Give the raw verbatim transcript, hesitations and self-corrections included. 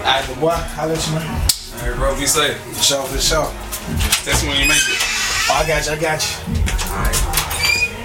Alright, but boy, I'll let you know. Alright, bro, be safe. For sure, for sure. Text me when you make it. Oh, I got you, I got you. Alright.